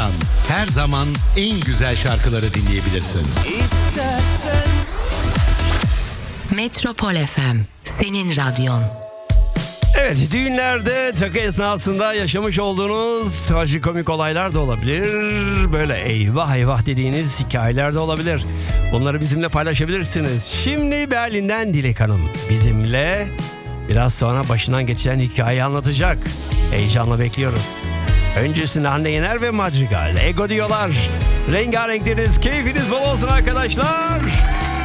Radyo'dan her zaman en güzel şarkıları dinleyebilirsin. İstersen Metropol FM, senin radyon. Evet, düğünlerde takı esnasında yaşamış olduğunuz trajikomik olaylar da olabilir. Böyle eyvah eyvah dediğiniz hikayeler de olabilir. Bunları bizimle paylaşabilirsiniz. Şimdi Berlin'den Dilek Hanım bizimle biraz sonra başından geçen hikayeyi anlatacak. Heyecanla bekliyoruz. Öncesinde Hande Yener ve Madrigal Ego diyorlar. Rengarenk deniz, keyfiniz bol olsun arkadaşlar.